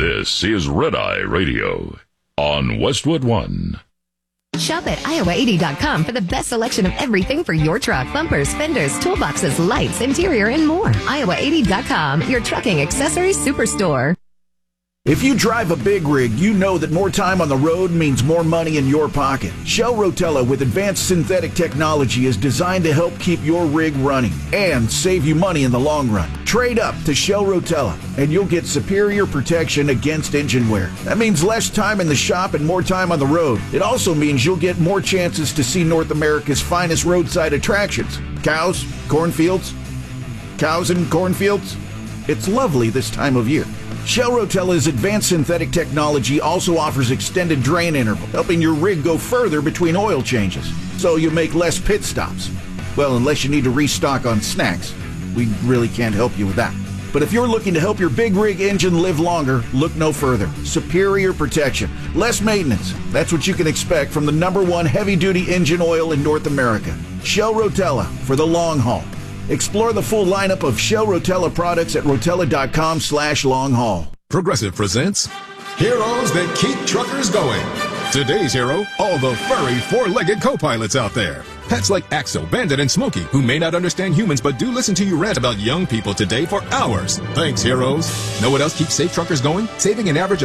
This is Red Eye Radio on Westwood One. Shop at iowa80.com for the best selection of everything for your truck. Bumpers, fenders, toolboxes, lights, interior, and more. iowa80.com, your trucking accessories superstore. If you drive a big rig, you know that more time on the road means more money in your pocket. Shell Rotella with advanced synthetic technology is designed to help keep your rig running and save you money in the long run. Trade up to Shell Rotella and you'll get superior protection against engine wear. That means less time in the shop and more time on the road. It also means you'll get more chances to see North America's finest roadside attractions. Cows, cornfields. Cows and cornfields. It's lovely this time of year. Shell Rotella's advanced synthetic technology also offers extended drain interval, helping your rig go further between oil changes, so you make less pit stops. Well, unless you need to restock on snacks. We really can't help you with that. But if you're looking to help your big rig engine live longer, look no further. Superior protection, less maintenance. That's what you can expect from the #1 heavy-duty engine oil in North America. Shell Rotella for the long haul. Explore the full lineup of Shell Rotella products at rotella.com/long-haul. Progressive presents Heroes That Keep Truckers Going. Today's hero, all the furry four-legged co-pilots out there. Pets like Axel, Bandit, and Smokey, who may not understand humans but do listen to you rant about young people today for hours. Thanks, heroes. Know what else keeps safe truckers going? Saving an average of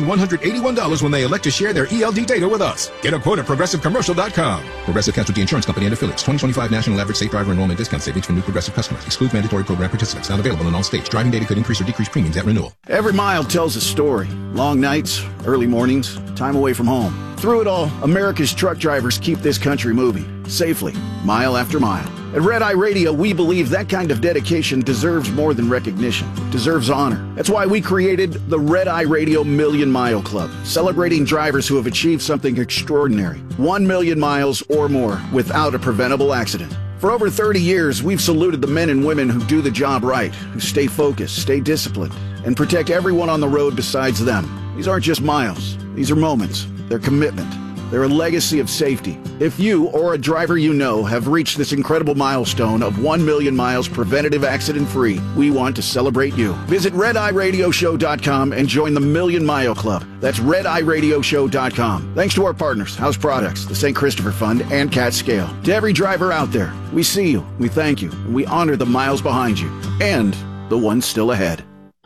$6,181 when they elect to share their ELD data with us. Get a quote at ProgressiveCommercial.com. Progressive Casualty Insurance Company and Affiliates. 2025 National Average Safe Driver Enrollment Discount Savings for new Progressive customers. Excludes mandatory program participants. Not available in all states. Driving data could increase or decrease premiums at renewal. Every mile tells a story. Long nights, early mornings, time away from home. Through it all, America's truck drivers keep this country moving, safely, mile after mile. At Red Eye Radio, we believe that kind of dedication deserves more than recognition. It deserves honor. That's why we created the Red Eye Radio Million Mile Club, celebrating drivers who have achieved something extraordinary. 1 million miles or more without a preventable accident. For over 30 years, we've saluted the men and women who do the job right, who stay focused, stay disciplined, and protect everyone on the road besides them. These aren't just miles. These are moments. They're commitment. They're a legacy of safety. If you or a driver you know have reached this incredible milestone of 1 million miles preventative accident-free, we want to celebrate you. Visit RedEyeRadioShow.com and join the Million Mile Club. That's RedEyeRadioShow.com. Thanks to our partners, House Products, the St. Christopher Fund, and Cat Scale. To every driver out there, we see you, we thank you, and we honor the miles behind you, and the ones still ahead.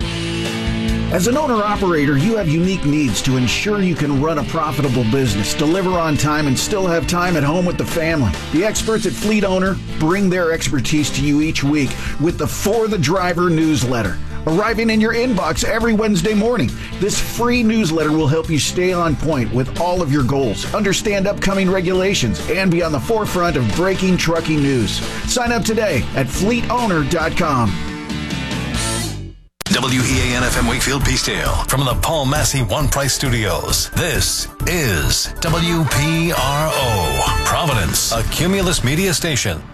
As an owner-operator, you have unique needs to ensure you can run a profitable business, deliver on time, and still have time at home with the family. The experts at Fleet Owner bring their expertise to you each week with the For the Driver newsletter, arriving in your inbox every Wednesday morning. This free newsletter will help you stay on point with all of your goals, understand upcoming regulations, and be on the forefront of breaking trucking news. Sign up today at fleetowner.com. WEAN FM Wakefield Peacedale from the Paul Massey One Price Studios. This is WPRO, Providence, a Cumulus media station.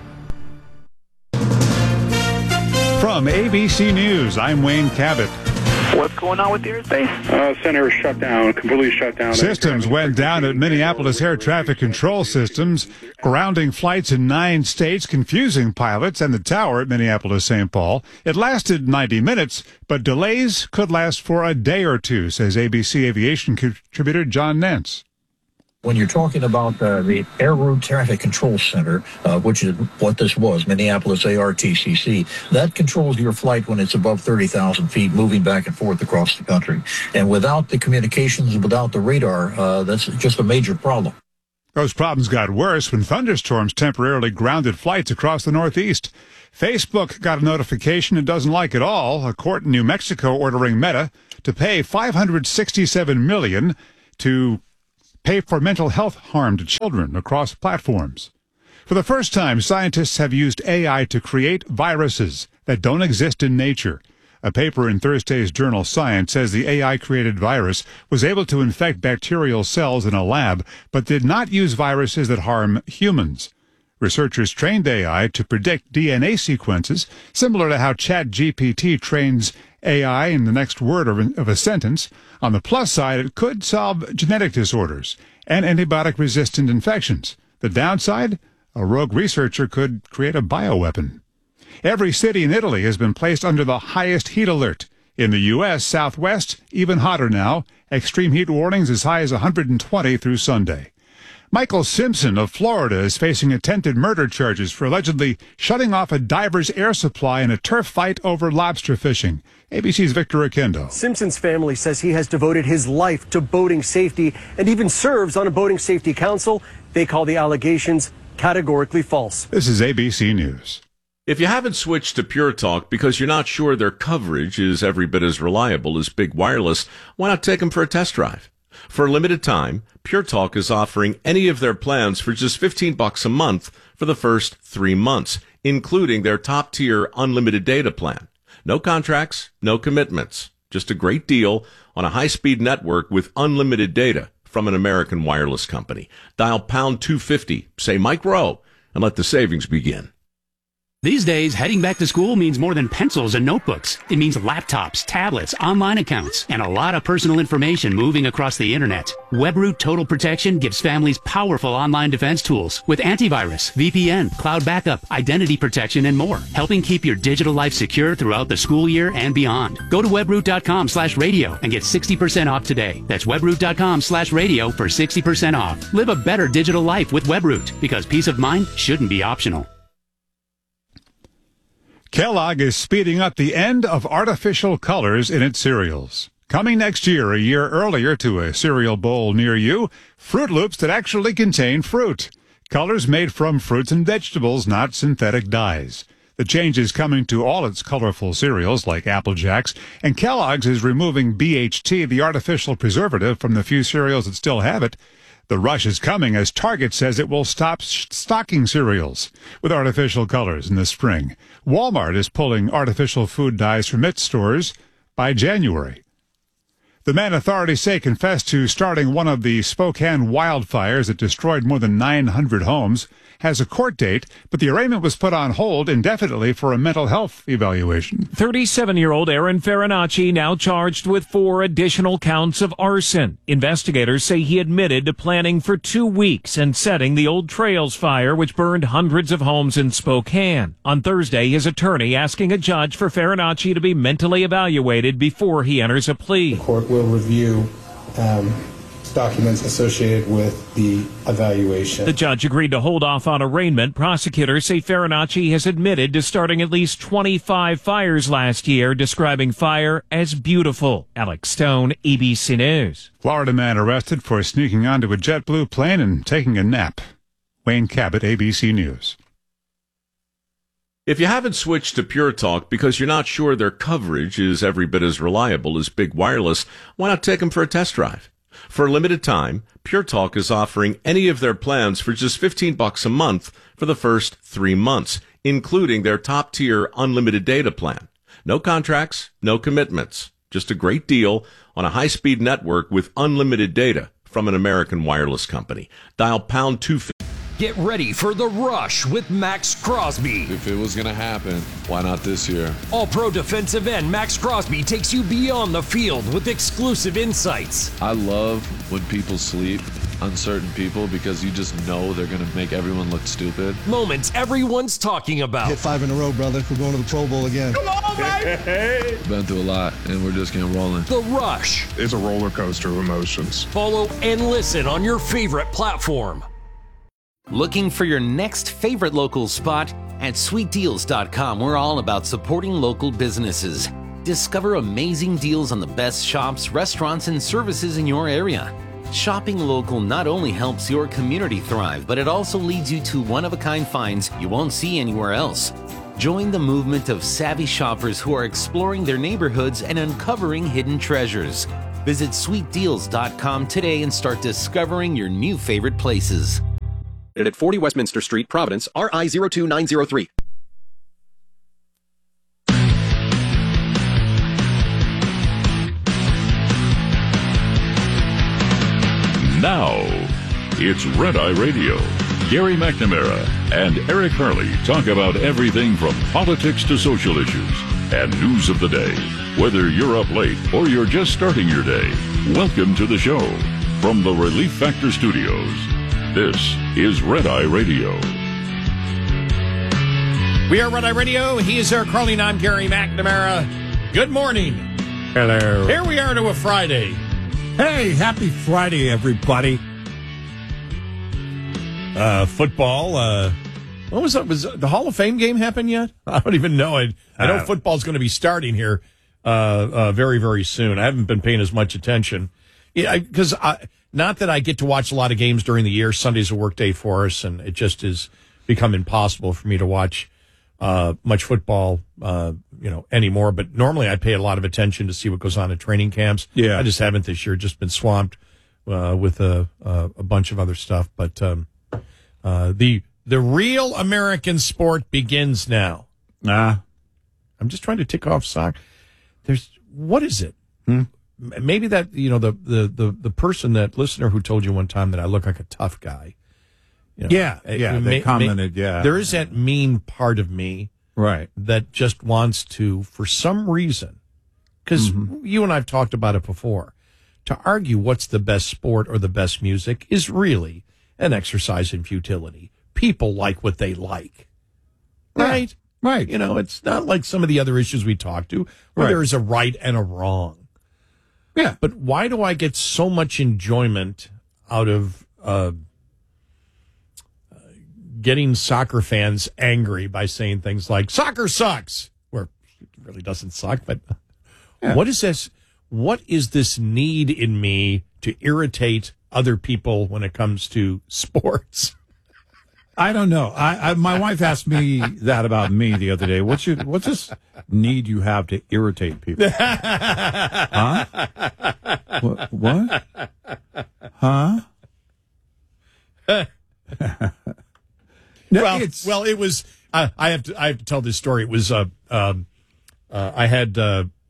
From ABC News, I'm Wayne Cabot. What's going on with the airspace? Center shut down, completely shut down. Systems went down at Minneapolis Air Traffic Control Systems, grounding flights in 9 states, confusing pilots and the tower at Minneapolis-St. Paul. It lasted 90 minutes, but delays could last for a day or two, says ABC Aviation contributor John Nance. When you're talking about the Air Route Traffic Control Center, which is what this was, Minneapolis ARTCC, that controls your flight when it's above 30,000 feet, moving back and forth across the country. And without the communications, without the radar, that's just a major problem. Those problems got worse when thunderstorms temporarily grounded flights across the Northeast. Facebook got a notification it doesn't like it all. A court in New Mexico ordering Meta to pay $567 million to pay for mental health harm to children across platforms. For the first time, scientists have used AI to create viruses that don't exist in nature. A paper in Thursday's journal Science says the AI-created virus was able to infect bacterial cells in a lab, but did not use viruses that harm humans. Researchers trained AI to predict DNA sequences, similar to how ChatGPT trains AI in the next word of a sentence. On the plus side, it could solve genetic disorders and antibiotic-resistant infections. The downside? A rogue researcher could create a bioweapon. Every city in Italy has been placed under the highest heat alert. In the U.S. Southwest, even hotter now. Extreme heat warnings as high as 120 through Sunday. Michael Simpson of Florida is facing attempted murder charges for allegedly shutting off a diver's air supply in a turf fight over lobster fishing. ABC's Victor Akendo. Simpson's family says he has devoted his life to boating safety and even serves on a boating safety council. They call the allegations categorically false. This is ABC News. If you haven't switched to Pure Talk because you're not sure their coverage is every bit as reliable as Big Wireless, why not take them for a test drive? For a limited time, Pure Talk is offering any of their plans for just $15 a month for the first 3 months, including their top-tier unlimited data plan. No contracts, no commitments. Just a great deal on a high-speed network with unlimited data from an American wireless company. Dial pound 250, say Mike Rowe, and let the savings begin. These days, heading back to school means more than pencils and notebooks. It means laptops, tablets, online accounts, and a lot of personal information moving across the internet. WebRoot Total Protection gives families powerful online defense tools with antivirus, VPN, cloud backup, identity protection, and more, helping keep your digital life secure throughout the school year and beyond. Go to webroot.com/radio and get 60% off today. That's webroot.com/radio for 60% off. Live a better digital life with WebRoot, because peace of mind shouldn't be optional. Kellogg is speeding up the end of artificial colors in its cereals. Coming next year, a year earlier to a cereal bowl near you, Fruit Loops that actually contain fruit. Colors made from fruits and vegetables, not synthetic dyes. The change is coming to all its colorful cereals like Apple Jacks, and Kellogg's is removing BHT, the artificial preservative, from the few cereals that still have it. The rush is coming as Target says it will stop stocking cereals with artificial colors in the spring. Walmart is pulling artificial food dyes from its stores by January. The man authorities say confessed to starting one of the Spokane wildfires that destroyed more than 900 homes has a court date, but the arraignment was put on hold indefinitely for a mental health evaluation. 37-year-old Aaron Farinacci now charged with 4 additional counts of arson. Investigators say he admitted to planning for 2 weeks and setting the Old Trails fire, which burned hundreds of homes in Spokane. On Thursday, his attorney asking a judge for Farinacci to be mentally evaluated before he enters a plea. The court will review documents associated with the evaluation. The judge agreed to hold off on arraignment. Prosecutors say Farinacci has admitted to starting at least 25 fires last year, describing fire as beautiful. Alex Stone, ABC News. Florida man arrested for sneaking onto a JetBlue plane and taking a nap. Wayne Cabot, ABC News. If you haven't switched to Pure Talk because you're not sure their coverage is every bit as reliable as Big Wireless, why not take them for a test drive? For a limited time, Pure Talk is offering any of their plans for just $15 a month for the first 3 months, including their top-tier unlimited data plan. No contracts, no commitments. Just a great deal on a high-speed network with unlimited data from an American wireless company. Dial pound 250. Get ready for The Rush with Max Crosby. If it was going to happen, why not this year? All-Pro defensive end Max Crosby takes you beyond the field with exclusive insights. I love when people sleep on certain people because you just know they're going to make everyone look stupid. Moments everyone's talking about. Hit 5 in a row, brother. We're going to the Pro Bowl again. Come on, baby! Been through a lot, and we're just getting rolling. The Rush. It's a roller coaster of emotions. Follow and listen on your favorite platform. Looking for your next favorite local spot? At sweetdeals.com, we're all about supporting local businesses. Discover amazing deals on the best shops, restaurants, and services in your area. Shopping local not only helps your community thrive, but it also leads you to one-of-a-kind finds you won't see anywhere else. Join the movement of savvy shoppers who are exploring their neighborhoods and uncovering hidden treasures. Visit sweetdeals.com today and start discovering your new favorite places. At 40 Westminster Street, Providence, RI 02903. Now, it's Red Eye Radio. Gary McNamara and Eric Harley talk about everything from politics to social issues and news of the day. Whether you're up late or you're just starting your day, welcome to the show. From the Relief Factor Studios, this is Red Eye Radio. We are Red Eye Radio. He is Eric Harley, and I'm Gary McNamara. Good morning. Hello. Here we are to a Friday. Hey, happy Friday, everybody. Football. What was that? Was the Hall of Fame game happen yet? I don't even know. I know football's going to be starting here very, very soon. I haven't been paying as much attention. Yeah, because not that I get to watch a lot of games during the year. Sunday's a work day for us, and it just has become impossible for me to watch much football, anymore. But normally I pay a lot of attention to see what goes on at training camps. Yeah. I just haven't this year. Just been swamped with a bunch of other stuff. But the real American sport begins now. I'm just trying to tick off soccer. What is it? Maybe that, the person, that listener who told you one time that I look like a tough guy. They commented, There is that mean part of me, right, that just wants to, for some reason, because you and I have talked about it before, to argue what's the best sport or the best music is really an exercise in futility. People like what they like, right? Right. It's not like some of the other issues we talked to where there is a right and a wrong. Yeah. But why do I get so much enjoyment out of getting soccer fans angry by saying things like soccer sucks, where it really doesn't suck, but what is this? What is this need in me to irritate other people when it comes to sports? I don't know. My wife asked me that about me the other day. What's this need you have to irritate people? Huh? What? Huh? No, it was. I have to tell this story. It was. I had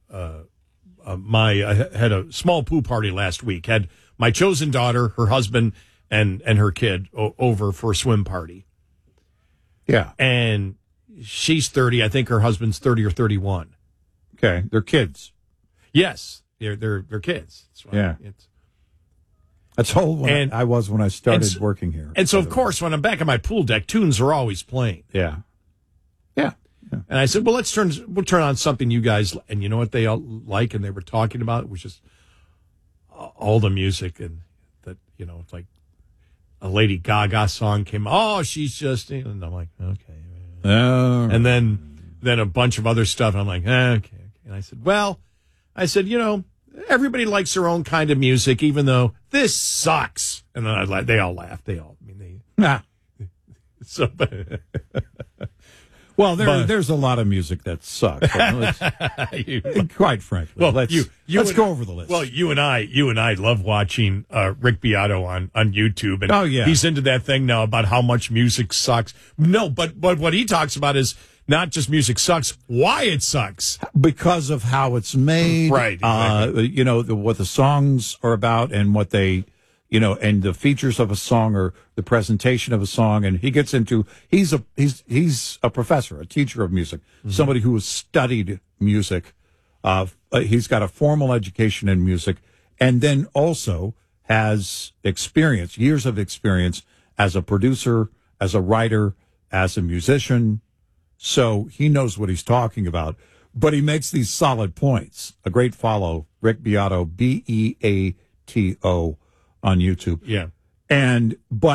a small pool party last week. Had my chosen daughter, her husband, and her kid over for a swim party. Yeah, and she's 30. I think her husband's 30 or 31. Okay, they're kids. Yes, they're kids. That's right. Yeah. That's old when I was when I started working here. And so, of course, when I'm back at my pool deck, tunes are always playing. Yeah. And I said, well, we'll turn on something you guys, and you know what they all like, and they were talking about, it was just all the music, and that, it's like a Lady Gaga song came, oh, she's just, and I'm like, okay. And then a bunch of other stuff, and I'm like, okay. And I said, everybody likes their own kind of music, even though this sucks. And then they all laughed. Well, there's a lot of music that sucks. Quite frankly. Well, let's go over the list. Well, you and I love watching Rick Beato on YouTube. And he's into that thing now about how much music sucks. No, but what he talks about is not just music sucks, why it sucks. Because of how it's made. Right. Exactly. What the songs are about and what they, and the features of a song or the presentation of a song. And he gets into, he's a professor, a teacher of music, somebody who has studied music. He's got a formal education in music and then also has years of experience as a producer, as a writer, as a musician. So he knows what he's talking about, but he makes these solid points. A great follow, Rick Beato, Beato on YouTube. Yeah. And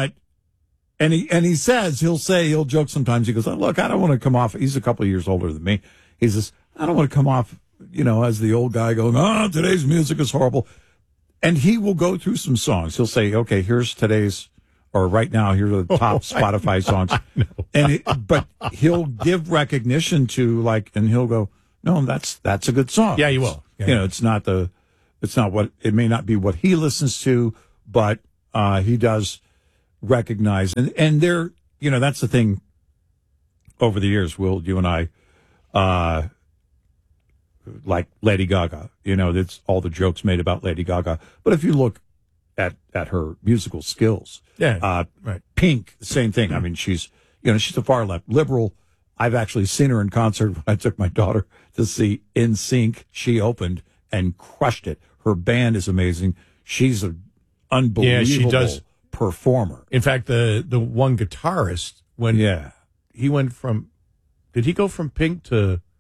he says, he'll joke sometimes. He goes, oh, look, I don't want to come off. He's a couple of years older than me. He says, I don't want to come off, as the old guy going, oh, today's music is horrible. And he will go through some songs. He'll say, okay, here's today's, or right now, here are the top Spotify songs. But he'll give recognition to and he'll go, no, that's a good song. Yeah, you will. Yeah. It may not be what he listens to, but he does recognize. And there, that's the thing over the years, Will, you and I, like Lady Gaga, that's all the jokes made about Lady Gaga. But if you look at her musical skills. Right. Pink, the same thing. I mean, she's a far left liberal. I've actually seen her in concert when I took my daughter to see NSYNC. She opened and crushed it. Her band is amazing. She's an unbelievable performer. In fact, the one guitarist, did he go from Pink to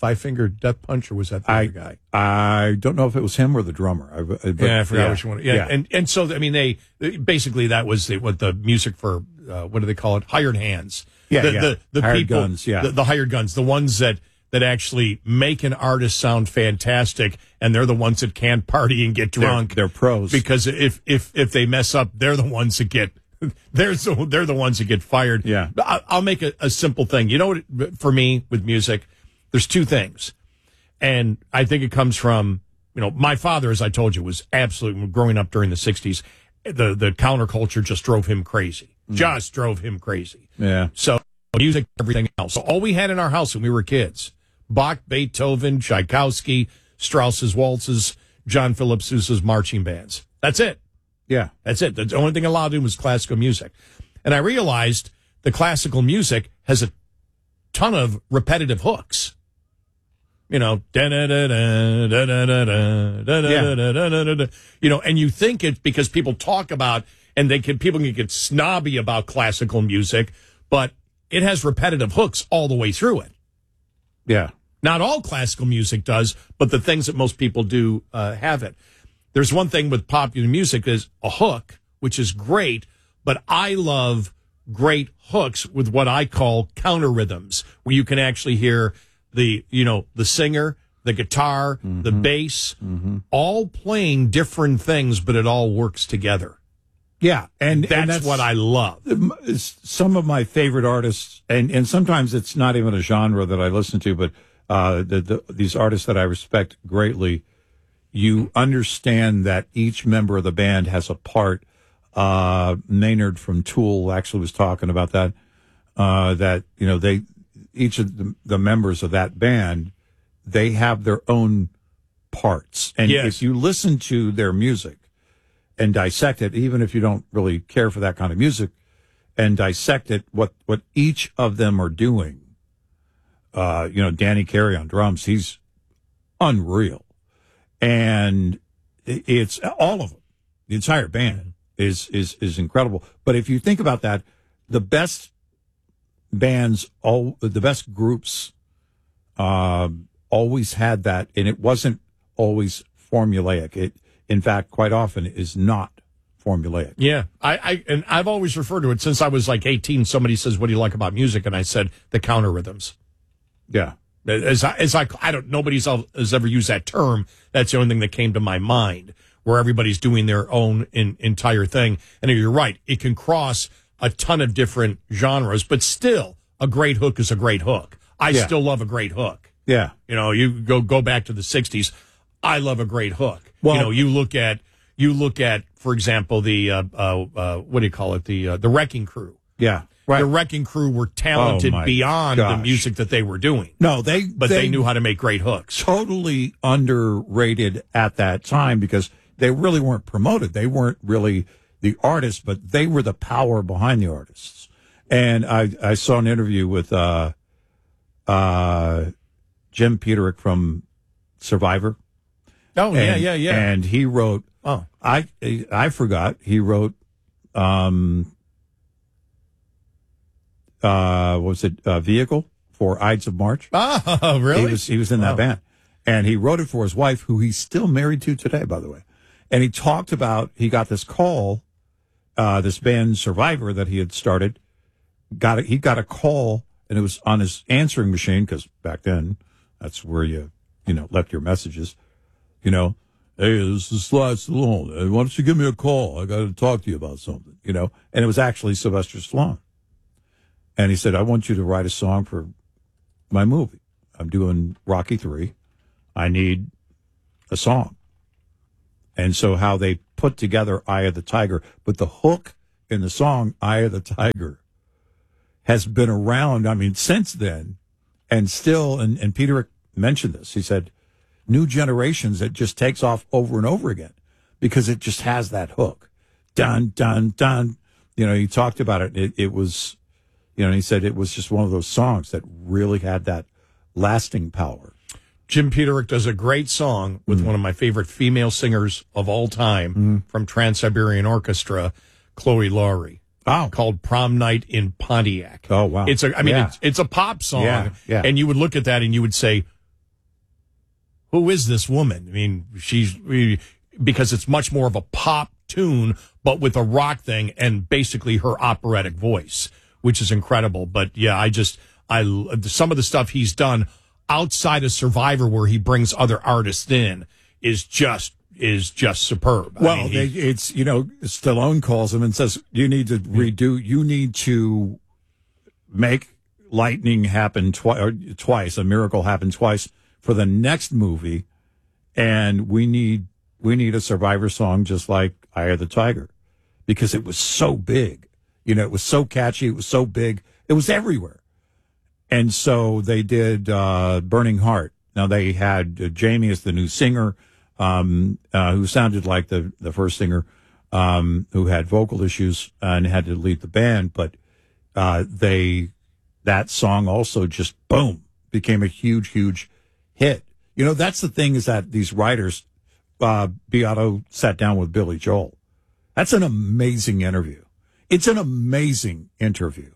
Five Finger Death Punch, or was that the other guy? I don't know if it was him or the drummer. I forgot which one. Yeah. And so, I mean, they basically, that was the music for, what do they call it? Hired hands. The hired people, guns, the hired guns, the ones that actually make an artist sound fantastic, and they're the ones that can't party and get drunk. They're pros. Because if they mess up, they're the ones that get they're the ones that get fired. Yeah. I'll make a simple thing. You know what, for me with music, there's two things. And I think it comes from, my father, as I told you, was absolutely, growing up during the 60s, the counterculture just drove him crazy. Just drove him crazy. Yeah. So music, everything else. So all we had in our house when we were kids, Bach, Beethoven, Tchaikovsky, Strauss's waltzes, John Philip Sousa's marching bands. That's it. Yeah. That's it. The only thing allowed to do was classical music. And I realized the classical music has a ton of repetitive hooks. And you think it's because people talk about, and people can get snobby about classical music, but it has repetitive hooks all the way through it. Yeah. Not all classical music does, but the things that most people do have it. There's one thing with popular music is a hook, which is great, but I love great hooks with what I call counter rhythms, where you can actually hear the singer, the guitar, the bass, all playing different things, but it all works together. Yeah, and that's what I love. Some of my favorite artists, and sometimes it's not even a genre that I listen to, but these artists that I respect greatly, you understand that each member of the band has a part. Maynard from Tool actually was talking about that. Each of the members of that band, they have their own parts, and if you listen to their music and dissect it, even if you don't really care for that kind of music, and dissect it, what each of them are doing. Danny Carey on drums, he's unreal. And it's all of them. The entire band is incredible. But if you think about that, the best bands, the best groups, always had that, and it wasn't always formulaic. It, in fact, quite often is not formulaic. Yeah, I've always referred to it since I was like 18. Somebody says, "What do you like about music?" And I said, "The counter rhythms." Yeah. Nobody has ever used that term. That's the only thing that came to my mind, where everybody's doing their own entire thing. And you're right, it can cross a ton of different genres, but still, a great hook is a great hook. I still love a great hook. Yeah. You go back to the 60s. I love a great hook. Well, you look at, for example, the what do you call it? The Wrecking Crew. Yeah. Right. The Wrecking Crew were talented beyond the music that they were doing. No, they knew how to make great hooks. Totally underrated at that time because they really weren't promoted. They weren't really the artists, but they were the power behind the artists. And I saw an interview with Jim Peterick from Survivor. Oh, yeah. And he wrote, I forgot, he wrote, Vehicle for Ides of March. Oh, really? He was in that band. And he wrote it for his wife, who he's still married to today, by the way. And he talked about, he got this call, this band Survivor that he had started, he got a call, and it was on his answering machine, because back then, that's where you left your messages. Hey, this is Sly Stallone. Why don't you give me a call? I got to talk to you about something, And it was actually Sylvester Stallone. And he said, I want you to write a song for my movie. I'm doing Rocky III. I need a song. And so how they put together Eye of the Tiger, but the hook in the song Eye of the Tiger has been around, since then, and still, and Peter mentioned this, he said, new generations, it just takes off over and over again because it just has that hook. Dun, dun, dun. He talked about it. It was, he said it was just one of those songs that really had that lasting power. Jim Peterick does a great song with one of my favorite female singers of all time from Trans-Siberian Orchestra, Chloe Laurie. Oh. Called Prom Night in Pontiac. Oh, wow. It's a pop song. Yeah. And you would look at that and you would say, who is this woman? I mean, because it's much more of a pop tune, but with a rock thing and basically her operatic voice, which is incredible. But yeah, some of the stuff he's done outside of Survivor, where he brings other artists in, is just superb. Well, it's Stallone calls him and says, you need to make lightning happen twice, a miracle happen twice for the next movie, and we need a Survivor song just like Eye of the Tiger, because it was so big. It was so catchy, it was so big, it was everywhere. And so they did Burning Heart. Now they had Jamie as the new singer, who sounded like the first singer, who had vocal issues and had to leave the band, but that song also just, boom, became a huge, huge hit. That's the thing, is that these writers, Beato sat down with Billy Joel. That's an amazing interview. It's an amazing interview.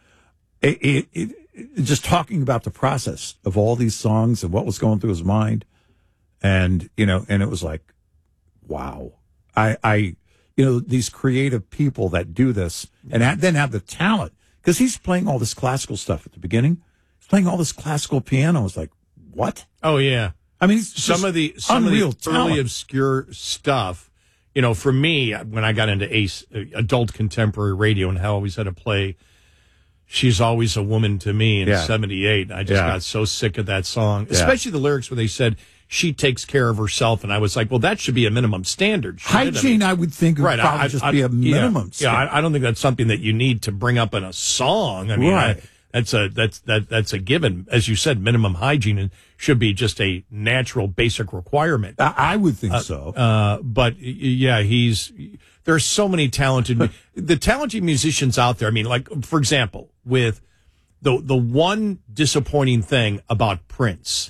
Just talking about the process of all these songs and what was going through his mind. And, and it was like, wow. These creative people that do this and then have the talent, because he's playing all this classical stuff at the beginning. He's playing all this classical piano. I was like, what? Oh, yeah. I mean, some of the early obscure stuff, for me, when I got into adult contemporary radio and how I always had to play She's Always a Woman to Me in 78. I just got so sick of that song, especially the lyrics where they said she takes care of herself. And I was like, well, that should be a minimum standard. Hygiene, I would think, would probably just be a minimum standard. I don't think that's something that you need to bring up in a song. I mean, that's a given. As you said, minimum hygiene should be just a natural, basic requirement. I would think so. But yeah, there's so many talented musicians out there. I mean, like, for example, with the one disappointing thing about Prince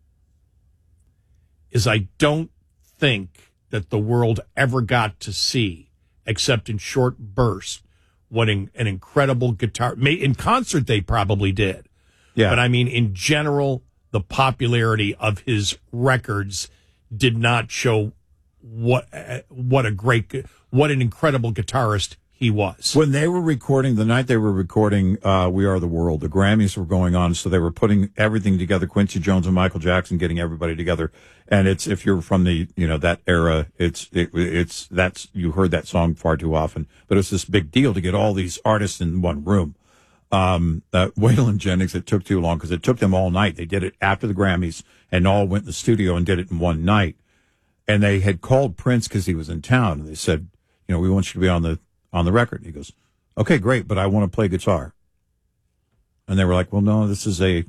is I don't think that the world ever got to see, except in short bursts, what an incredible guitar. In concert, they probably did. Yeah. But I mean, in general, the popularity of his records did not show what an incredible guitarist he was. When they were recording, the night they were recording We Are the World, the Grammys were going on, so they were putting everything together, Quincy Jones and Michael Jackson getting everybody together. And it's, if you're from the, that era, it's you heard that song far too often, but it's this big deal to get all these artists in one room. Waylon Jennings, it took too long because it took them all night. They did it after the Grammys and all went in the studio and did it in one night. And they had called Prince because he was in town, and they said, we want you to be on the record. He goes, okay, great, but I want to play guitar. And they were like, well, no, this is we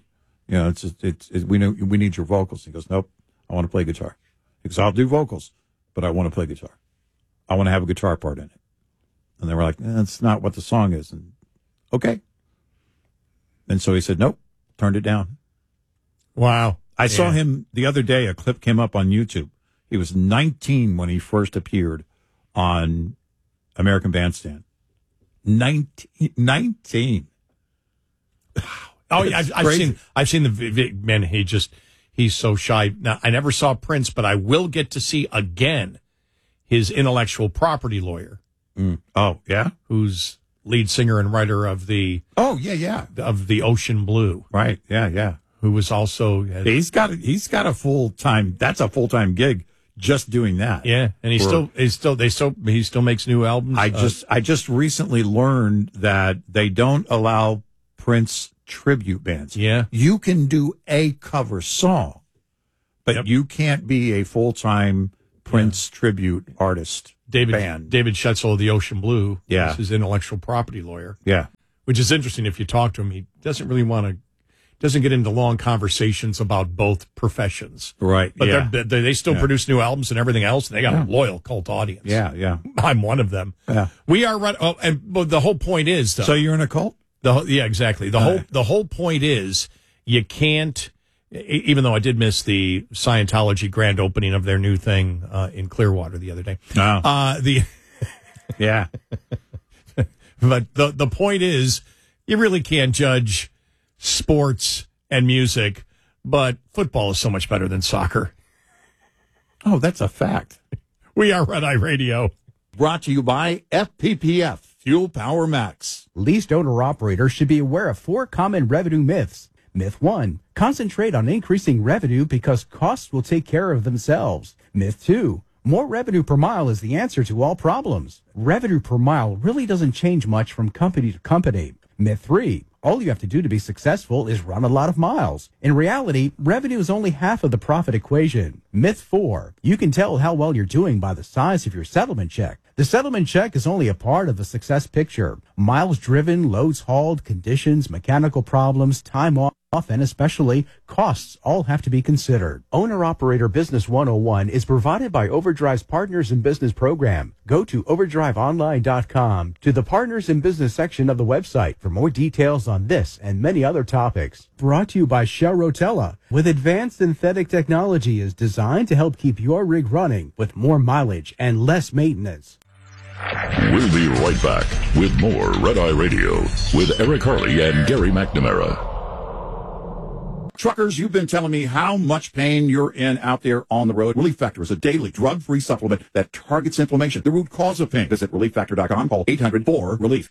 need your vocals. He goes, nope, I want to play guitar. He goes, I'll do vocals, but I want to play guitar. I want to have a guitar part in it. And they were like, that's not what the song is. And okay. And so he said, nope, turned it down. Wow. I saw him the other day. A clip came up on YouTube. He was 19 when he first appeared on American Bandstand. 19. Oh, yeah, I've seen the man. He's so shy. Now, I never saw Prince, but I will get to see again his intellectual property lawyer. Oh, yeah? Who's lead singer and writer of the of the Ocean Blue. Right. Yeah. Who was also he's got a full-time, that's a full-time gig just doing that. Yeah, and he still makes new albums. I just recently learned that they don't allow Prince tribute bands. Yeah. You can do a cover song, but you can't be a full-time Prince tribute artist. David Schetzel of the Ocean Blue is his intellectual property lawyer. Yeah. Which is interesting. If you talk to him, he doesn't get into long conversations about both professions. Right. But they still produce new albums and everything else, and they got a loyal cult audience. Yeah. I'm one of them. Yeah. We are right. Oh, and the whole point is, though. So you're in a cult? Yeah, exactly. The whole point is you can't, even though I did miss the Scientology grand opening of their new thing in Clearwater the other day. Oh. Yeah. But the point is, you really can't judge sports and music, but football is so much better than soccer. Oh, that's a fact. We are Red Eye Radio. Brought to you by FPPF, Fuel Power Max. Leased owner-operators should be aware of 4 common revenue myths. Myth 1, concentrate on increasing revenue because costs will take care of themselves. Myth 2, more revenue per mile is the answer to all problems. Revenue per mile really doesn't change much from company to company. Myth 3, all you have to do to be successful is run a lot of miles. In reality, revenue is only half of the profit equation. Myth 4, you can tell how well you're doing by the size of your settlement check. The settlement check is only a part of the success picture. Miles driven, loads hauled, conditions, mechanical problems, time off, and especially costs all have to be considered. Owner-Operator Business 101 is provided by Overdrive's Partners in Business program. Go to overdriveonline.com to the Partners in Business section of the website for more details on this and many other topics. Brought to you by Shell Rotella, with advanced synthetic technology is designed to help keep your rig running with more mileage and less maintenance. We'll be right back with more Red Eye Radio with Eric Harley and Gary McNamara. Truckers, you've been telling me how much pain you're in out there on the road. Relief Factor is a daily drug-free supplement that targets inflammation, the root cause of pain. Visit ReliefFactor.com. Call 800-4-RELIEF.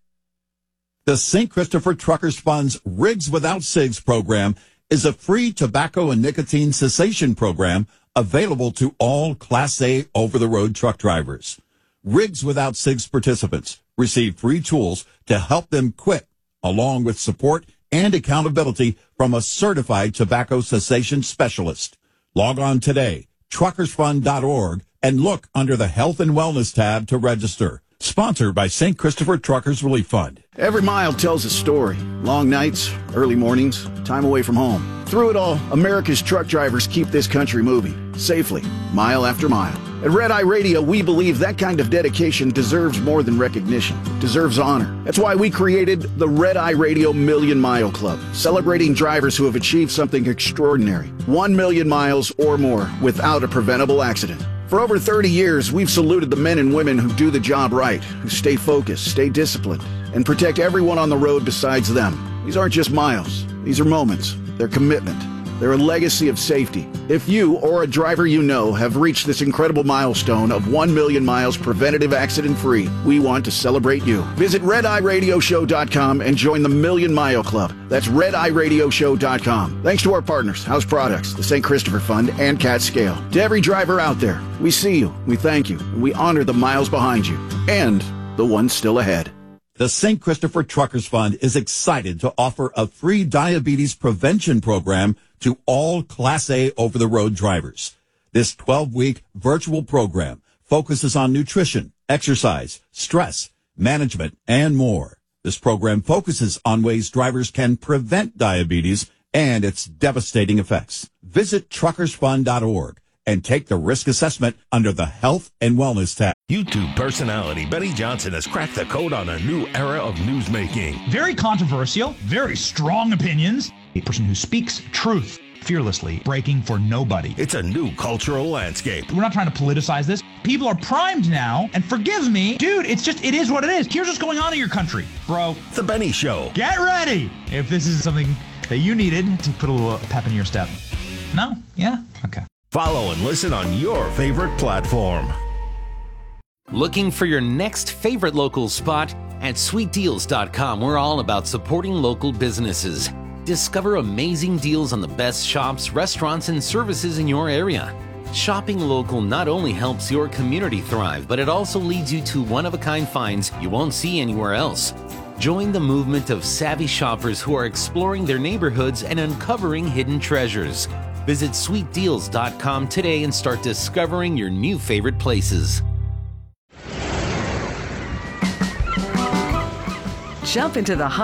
The St. Christopher Truckers Fund's Rigs Without Cigs program is a free tobacco and nicotine cessation program available to all Class A over-the-road truck drivers. Rigs Without Cigs participants receive free tools to help them quit, along with support and accountability from a certified tobacco cessation specialist. Log on today, truckersfund.org, and look under the Health and Wellness tab to register. Sponsored by St. Christopher Truckers Relief Fund. Every mile tells a story. Long nights, early mornings, time away from home. Through it all, America's truck drivers keep this country moving, safely, mile after mile. At Red Eye Radio, we believe that kind of dedication deserves more than recognition, deserves honor. That's why we created the Red Eye Radio Million Mile Club, celebrating drivers who have achieved something extraordinary, 1 million miles or more without a preventable accident. For over 30 years, we've saluted the men and women who do the job right, who stay focused, stay disciplined, and protect everyone on the road besides them. These aren't just miles. These are moments. They're commitment. They're a legacy of safety. If you or a driver you know have reached this incredible milestone of 1 million miles preventative accident-free, we want to celebrate you. Visit RedEyeRadioShow.com and join the Million Mile Club. That's RedEyeRadioShow.com. Thanks to our partners, House Products, the St. Christopher Fund, and Cat Scale. To every driver out there, we see you, we thank you, and we honor the miles behind you, and the ones still ahead. The St. Christopher Truckers Fund is excited to offer a free diabetes prevention program to all Class A over-the-road drivers. This 12-week virtual program focuses on nutrition, exercise, stress, management, and more. This program focuses on ways drivers can prevent diabetes and its devastating effects. Visit truckersfund.org and take the risk assessment under the Health and Wellness tab. YouTube personality Benny Johnson has cracked the code on a new era of newsmaking. Very controversial, very strong opinions. A person who speaks truth fearlessly, breaking for nobody. It's a new cultural landscape. We're not trying to politicize this. People are primed now, and forgive me, dude, it is what it is. Here's what's going on in your country, bro. The Benny Show. Get ready if this is something that you needed to put a little pep in your step. No? Yeah? Okay. Follow and listen on your favorite platform. Looking for your next favorite local spot? At sweetdeals.com, we're all about supporting local businesses. Discover amazing deals on the best shops, restaurants, and services in your area. Shopping local not only helps your community thrive, but it also leads you to one-of-a-kind finds you won't see anywhere else. Join the movement of savvy shoppers who are exploring their neighborhoods and uncovering hidden treasures. Visit sweetdeals.com today and start discovering your new favorite places. Jump into the